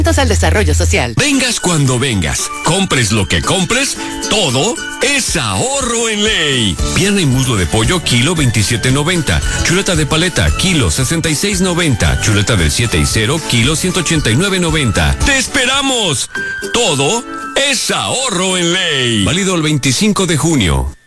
al desarrollo social. Vengas cuando vengas, compres lo que compres, todo es ahorro en ley. Pierna y muslo de pollo, kilo 27.90. Chuleta de paleta, kilo 66.90. Chuleta del 7 y 0, kilo 189.90. ¡Te esperamos! Todo es ahorro en ley. Válido el 25 de junio.